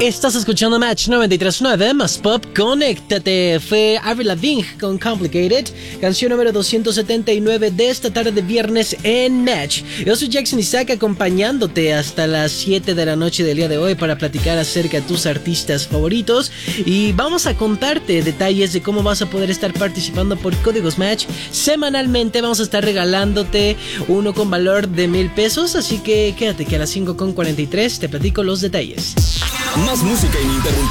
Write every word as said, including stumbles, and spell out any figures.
Estás escuchando Match noventa y tres punto nueve más Pop. Conéctate. Fue Avril Lavigne con Complicated, canción número doscientos setenta y nueve de esta tarde de viernes en Match. Yo soy Jackson Isaac, acompañándote hasta las siete de la noche del día de hoy para platicar acerca de tus artistas favoritos, y vamos a contarte detalles de cómo vas a poder estar participando por códigos Match. Semanalmente vamos a estar regalándote uno con valor de mil pesos, así que quédate que a las cinco con cuarenta y tres te platico los detalles. Más música ininterrumpida